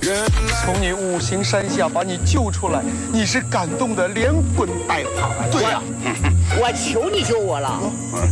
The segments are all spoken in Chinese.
从你五行山下把你救出来，你是感动的连滚带爬。 对呀，我求你救我了。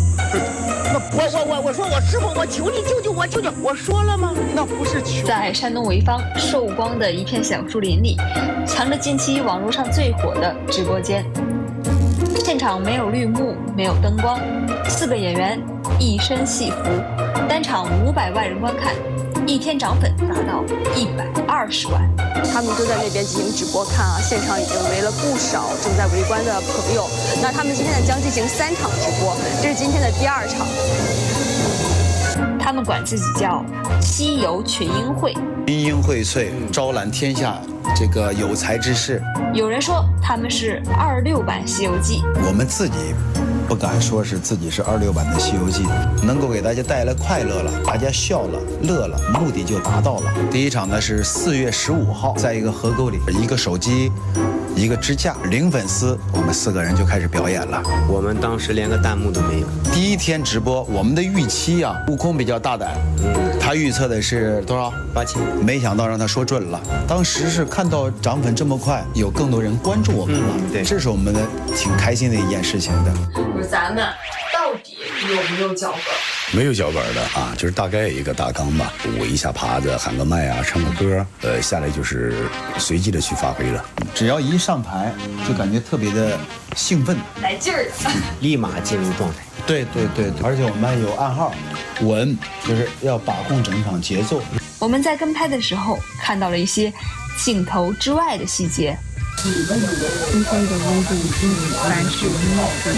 我说我师傅，我求你救我，求救！我说了吗？ 那不是求。 在山东潍坊寿光的一片小树林里，藏着近期网络上最火的直播间。现场没有绿幕，没有灯光，4个演员一身戏服，单场500万人观看，一天涨粉达到120万。 他们就在那边进行直播看啊，现场已经围了不少正在围观的朋友。那他们今天呢将进行3场直播，这是今天的第2场。 他们管自己叫西游群英会， 群英荟萃，招揽天下这个有才之士。 有人说他们是26版《西游记》， 我们自己不敢说是自己是26版的《西游记》，能够给大家带来快乐了，大家笑了、乐了，目的就达到了。第一场呢是4月15号，在一个河沟里，一个手机，一个支架，0粉丝，我们4个人就开始表演了。 我们当时连个弹幕都没有。 第1天直播，我们的预期啊，悟空比较大胆，他预测的是多少？8000，没想到让他说准了。当时是看到涨粉这么快，有更多人关注我们了， 对， 这是我们的挺开心的一件事情的。 咱们到底有没有脚本？ 没有脚本的啊，就是大概一个大纲吧，舞一下耙子，喊个麦啊，唱个歌，下来就是随机的去发挥了。 只要一上台，就感觉特别的兴奋， 来劲儿， 立马进入状态。 对，而且我们有暗号，稳，就是要把控整场节奏。 我们在跟拍的时候看到了一些镜头之外的细节。 今天的温度是31度。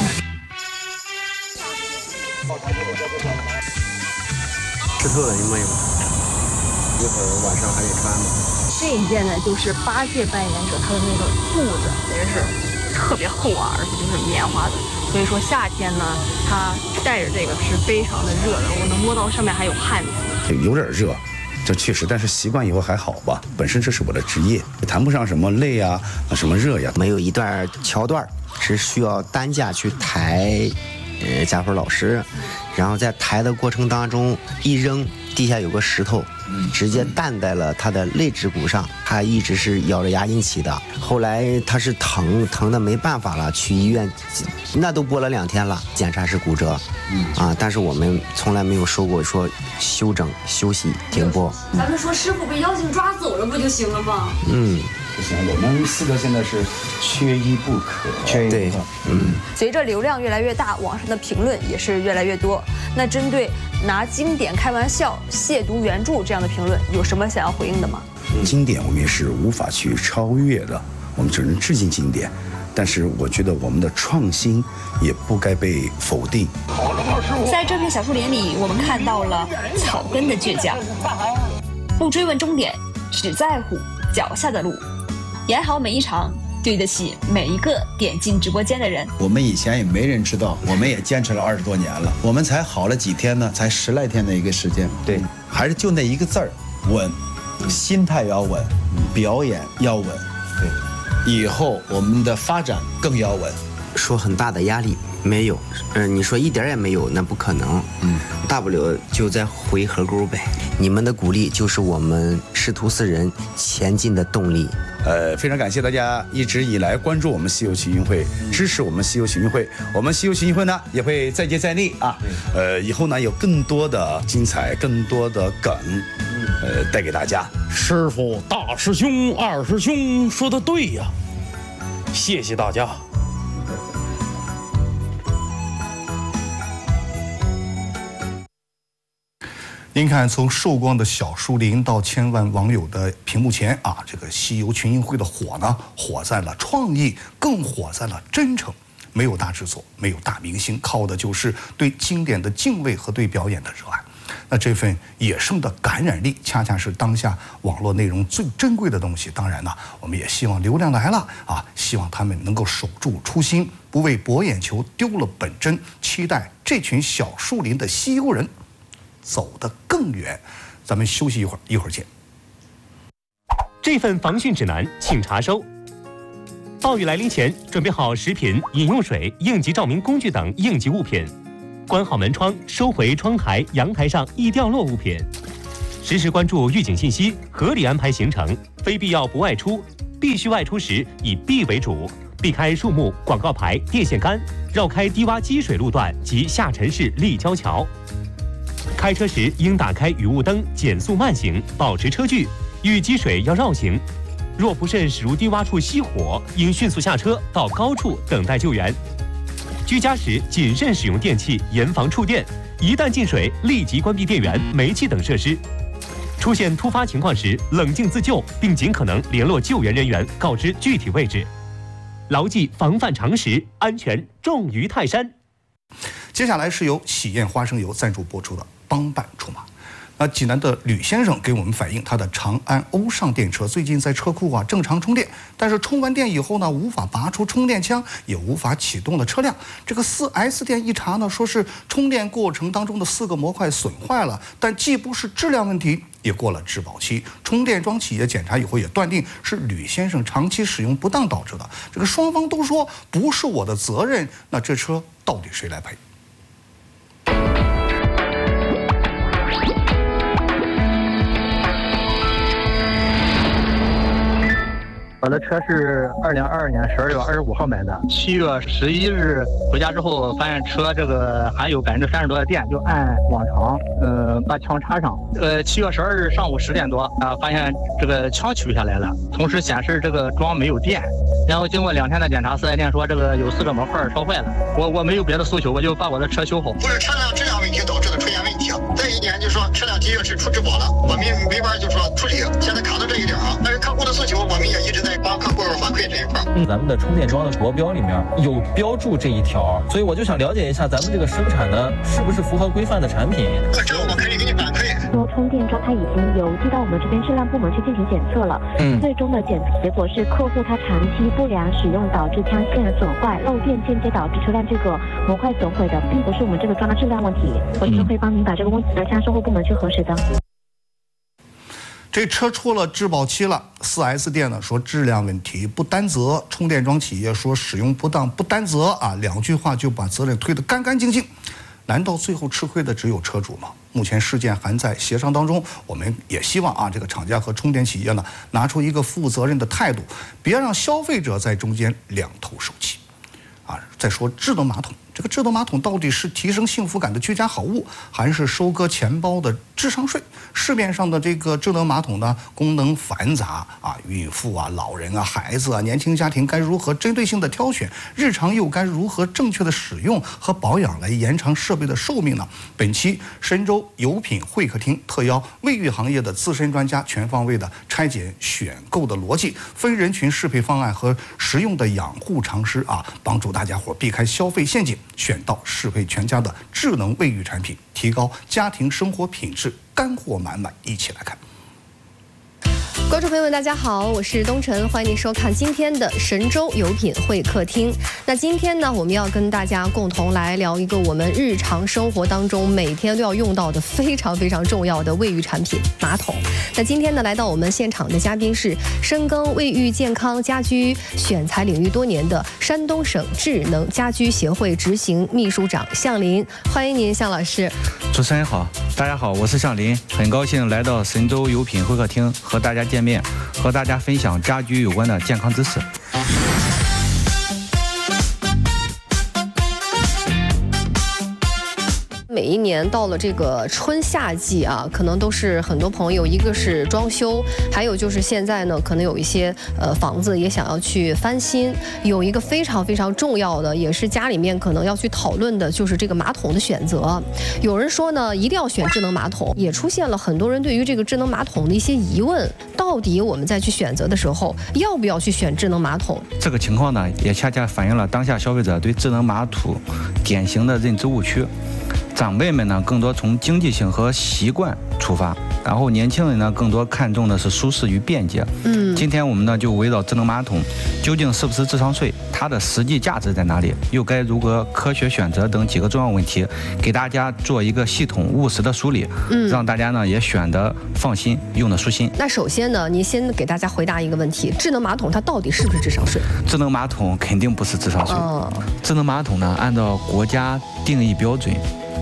湿透了你没有？一会儿晚上还得穿吗？ 这一件呢，就是8届扮演者他的那个裤子，也是特别厚啊，而且就是棉花的。所以说夏天呢，他戴着这个是非常的热的，我能摸到上面还有汗渍。 有点热，这确实，但是习惯以后还好吧。本身这是我的职业，谈不上什么累呀，什么热呀。 没有一段桥段是需要担架去抬，家伙老师，然后在抬的过程当中一扔，地下有个石头，直接弹在了他的肋指骨上，他一直是咬着牙硬起的。后来他是疼的没办法了，去医院，那都播了2天了，检查是骨折，但是我们从来没有说过说休整、休息、停播。 咱们说师傅被妖精抓走了不就行了吗？ 不行，我们4个现在是缺一不可， 对， 随着流量越来越大，网上的评论也是越来越多。那针对拿经典开玩笑、亵渎原著这样的评论，有什么想要回应的吗？ 经典我们也是无法去超越的，我们只能致敬经典。但是我觉得我们的创新也不该被否定。 在这片小树林里，我们看到了草根的倔强，不追问终点，只在乎脚下的路。演好每一场，对得起每一个点进直播间的人。 我们以前也没人知道，我们也坚持了20多年了，我们才好了几天呢？才10来天的一个时间。 对， 还是就那一个字儿，稳，心态要稳，表演要稳。对，以后我们的发展更要稳。 说很大的压力没有，你说一点也没有，那不可能。大不了就再回河沟呗。你们的鼓励就是我们师徒4人前进的动力。 非常感谢大家一直以来关注我们西游群英会，支持我们西游群英会。我们西游群英会呢也会再接再厉啊。以后呢有更多的精彩，更多的梗，带给大家。 师傅、大师兄、二师兄说的对呀，谢谢大家。 您看，从寿光的小树林到千万网友的屏幕前啊，这个西游群英会的火呢，火在了创意，更火在了真诚。没有大制作，没有大明星，靠的就是对经典的敬畏和对表演的热爱。那这份野生的感染力，恰恰是当下网络内容最珍贵的东西。当然呢，我们也希望流量来了啊，希望他们能够守住初心，不为博眼球丢了本真。期待这群小树林的西游人走得更远。咱们休息一会儿，一会儿见。 这份防汛指南请查收。暴雨来临前，准备好食品、饮用水、应急照明工具等应急物品，关好门窗，收回窗台、阳台上易掉落物品。 实时关注预警信息，合理安排行程，非必要不外出，必须外出时以必为主，避开树木、广告牌、电线杆，绕开低洼积水路段及下沉式立交桥。开车时应打开雨雾灯，减速慢行，保持车距，遇积水要绕行。若不慎驶入低洼处熄火，应迅速下车到高处等待救援。居家时谨慎使用电器，严防触电。一旦进水，立即关闭电源、煤气等设施。出现突发情况时，冷静自救，并尽可能联络救援人员，告知具体位置。牢记防范常识，安全重于泰山。 接下来是由喜宴花生油赞助播出的帮办出马。济南的吕先生给我们反映，他的长安欧尚电车最近在车库正常充电，但是充完电以后呢，无法拔出充电枪，也无法启动了车辆。这个4S店一查呢，说是充电过程当中的4个模块损坏了，但既不是质量问题，也过了质保期。充电桩企业检查以后也断定是吕先生长期使用不当导致的。这个双方都说不是我的责任，那这车到底谁来赔？ 我的车是2022年12月25号买的，7月11日回家之后，发现车这个还有30%多的电，就按往常，把枪插上。7月12日上午10点多，发现这个枪取下来了，同时显示这个桩没有电。然后经过2天的检查，4S店说这个有4个模块烧坏了。我没有别的诉求，我就把我的车修好。 不是车辆质量问题导致的出现问题，再一点就是说车辆的确是出质保了，我们没法就是说处理，现在卡到这一点啊。但是客户的诉求，我们也一直在帮客户反馈这一块。 咱们的充电桩的国标里面有标注这一条，所以我就想了解一下咱们这个生产的是不是符合规范的产品。 这个我可以给你反馈。 说充电桩它已经邮寄到我们这边质量部门去进行检测了，最终的检测结果是客户他长期不良使用导致枪线损坏，漏电间接导致车辆这个模块损毁的，并不是我们这个桩的质量问题。我是会帮您把这个问题向售后部门去核实的。 这车出了质保期了，4S店呢说质量问题不担责，充电桩企业说使用不当不担责，2句话就把责任推得干干净净。难道最后吃亏的只有车主吗？目前事件还在协商当中，我们也希望这个厂家和充电企业呢拿出一个负责任的态度，别让消费者在中间两头受气。再说智能马桶，这个智能马桶到底是提升幸福感的居家好物，还是收割钱包的智商税？市面上的这个智能马桶呢，功能繁杂孕妇老人孩子年轻家庭该如何针对性的挑选？日常又该如何正确的使用和保养来延长设备的寿命呢？本期神州油品会客厅特邀卫浴行业的资深专家，全方位的拆解选购的逻辑、分人群适配方案和实用的养护常识帮助大家伙避开消费陷阱，选到适配全家的智能卫浴产品，提高家庭生活品质，干货满满。一起来看。 观众朋友们，大家好，我是东晨，欢迎您收看今天的神州油品会客厅。那今天呢，我们要跟大家共同来聊一个我们日常生活当中每天都要用到的非常非常重要的卫浴产品——马桶。那今天呢，来到我们现场的嘉宾是深耕卫浴健康家居选材领域多年的山东省智能家居协会执行秘书长向林，欢迎您，向老师。 主持人好，大家好，我是向林，很高兴来到神州油品会客厅和大家见面，和大家分享家居有关的健康知识。 每一年到了这个春夏季可能都是很多朋友，一个是装修，还有就是现在呢，可能有一些房子也想要去翻新。有一个非常非常重要的，也是家里面可能要去讨论的，就是这个马桶的选择。有人说呢，一定要选智能马桶，也出现了很多人对于这个智能马桶的一些疑问。到底我们在去选择的时候，要不要去选智能马桶？ 这个情况呢，也恰恰反映了当下消费者对智能马桶典型的认知误区。长辈们呢，更多从经济性和习惯出发，然后年轻人呢，更多看重的是舒适与便捷。今天我们呢，就围绕智能马桶究竟是不是智商税，它的实际价值在哪里，又该如何科学选择等几个重要问题，给大家做一个系统务实的梳理，让大家呢也选得放心，用得舒心。 那首先呢，您先给大家回答一个问题：智能马桶它到底是不是智商税？ 智能马桶肯定不是智商税。智能马桶呢，按照国家定义标准，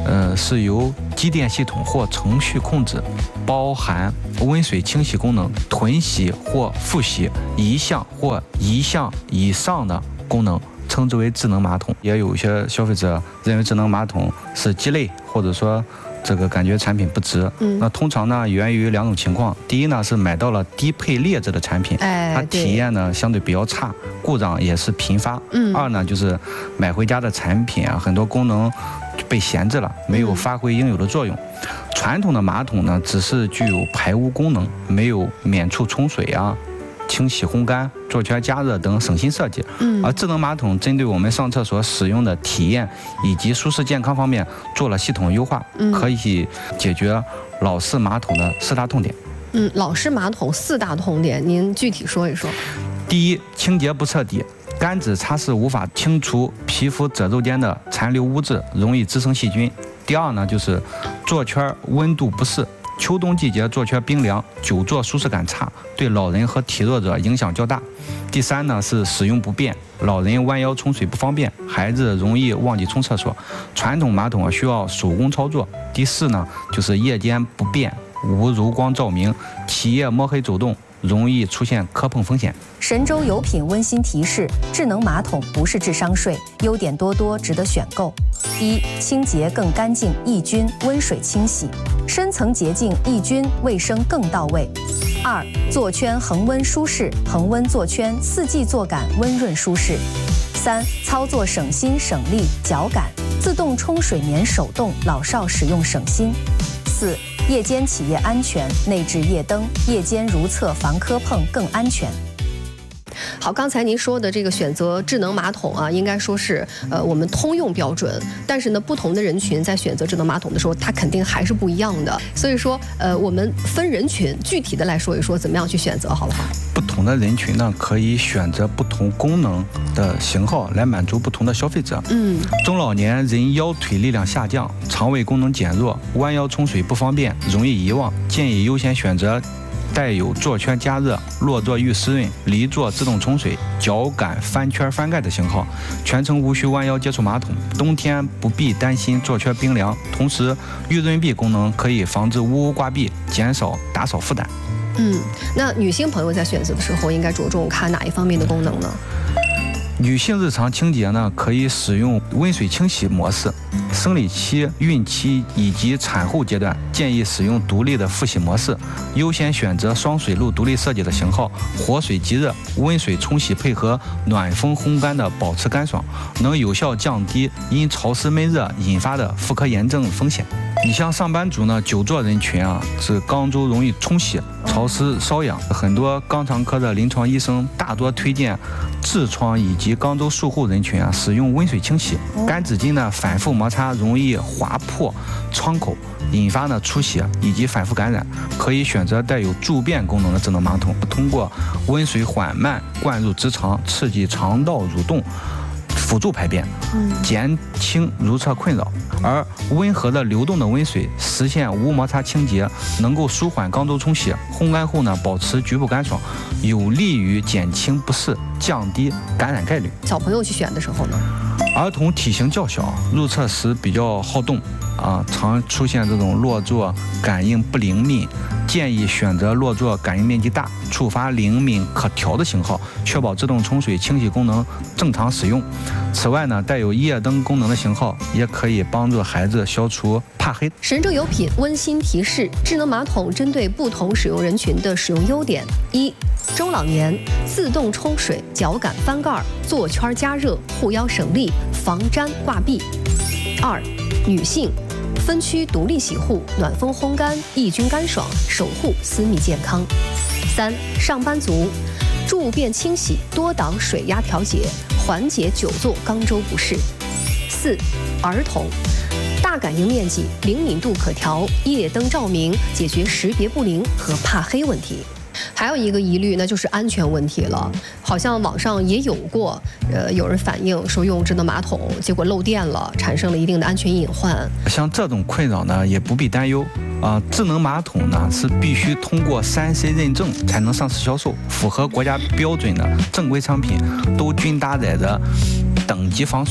是由机电系统或程序控制，包含温水清洗功能、囤洗或复洗一项或一项以上的功能，称之为智能马桶。也有一些消费者认为智能马桶是鸡肋，或者说这个感觉产品不值。那通常呢源于两种情况，第一呢是买到了低配劣质的产品，它体验呢相对比较差，故障也是频发。二呢就是买回家的产品啊，很多功能被闲置了，没有发挥应有的作用。传统的马桶呢只是具有排污功能，没有免触冲水啊、清洗烘干、坐圈加热等省心设计。而智能马桶针对我们上厕所使用的体验以及舒适健康方面做了系统优化，可以解决老式马桶的4大痛点。 老式马桶4大痛点，您具体说一说。 第一，清洁不彻底，干纸擦拭无法清除皮肤褶皱间的残留污渍，容易滋生细菌。第二呢，就是坐圈温度不适，秋冬季节坐圈冰凉，久坐舒适感差，对老人和体弱者影响较大。第三呢是使用不便，老人弯腰冲水不方便，孩子容易忘记冲厕所，传统马桶需要手工操作。第四呢就是夜间不便，无柔光照明，起夜摸黑走动，容易出现磕碰风险。 神州有品温馨提示：智能马桶不是智商税，优点多多，值得选购。一、清洁更干净抑菌，温水清洗，深层洁净抑菌，卫生更到位。二、坐圈恒温舒适，恒温坐圈4季坐感温润舒适。三、操作省心省力脚感，自动冲水免手动，老少使用省心。四、夜间起夜安全，内置夜灯，夜间如厕防磕碰更安全。 好，刚才您说的这个选择智能马桶啊，应该说是我们通用标准，但是呢，不同的人群在选择智能马桶的时候，它肯定还是不一样的。所以说，我们分人群，具体的来说一说，怎么样去选择，好不好？ 不同的人群呢，可以选择不同功能的型号来满足不同的消费者。中老年人腰腿力量下降，肠胃功能减弱，弯腰冲水不方便，容易遗忘，建议优先选择带有坐圈加热、落座浴湿润、离座自动冲水、脚感翻圈翻盖的型号，全程无需弯腰接触马桶，冬天不必担心坐圈冰凉。同时，预润壁功能可以防止污挂壁，减少打扫负担。 那女性朋友在选择的时候，应该着重看哪一方面的功能呢？ 女性日常清洁呢，可以使用温水清洗模式。生理期、孕期以及产后阶段，建议使用独立的复洗模式，优先选择双水路独立设计的型号，活水即热，温水冲洗配合暖风烘干的保持干爽，能有效降低因潮湿闷热引发的妇科炎症风险。你像上班族呢，久坐人群啊，是肛周容易冲洗、潮湿瘙痒，很多肛肠科的临床医生大多推荐痔疮以及肛周术后人群啊使用温水清洗。干纸巾呢反复摩擦容易划破窗口，引发呢出血以及反复感染，可以选择带有助便功能的智能马桶，通过温水缓慢灌入直肠，刺激肠道蠕动，辅助排便，减轻如厕困扰。而温和的流动的温水实现无摩擦清洁，能够舒缓肛周冲洗，烘干后呢保持局部干爽，有利于减轻不适，降低感染概率。 小朋友去选的时候呢， 儿童体型较小，入厕时比较好动常出现这种落座感应不灵敏，建议选择落座感应面积大、触发灵敏可调的型号，确保自动冲水清洗功能正常使用。此外呢，带有夜灯功能的型号也可以帮助孩子消除怕黑。 神州有品温馨提示：智能马桶针对不同使用人群的使用优点：一、中老年自动冲水、脚感翻盖、坐圈加热、护腰省力、防粘挂壁；二、女性分区独立洗护，暖风烘干，抑菌干爽，守护私密健康；三、上班族助便清洗，多档水压调节，缓解久坐肛周不适；四、儿童大感应面积，灵敏度可调，夜灯照明，解决识别不灵和怕黑问题。还有一个疑虑，那就是安全问题了。好像网上也有过，有人反映说用智能马桶，结果漏电了，产生了一定的安全隐患。 像这种困扰呢，也不必担忧智能马桶呢是必须通过3C 认证才能上市销售，符合国家标准的正规商品都均搭载着等级防水、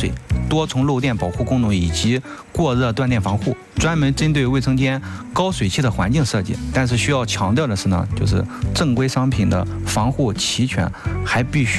多重漏电保护功能以及过热断电防护，专门针对卫生间高水汽的环境设计。但是需要强调的是呢，就是正规商品的防护齐全，还必须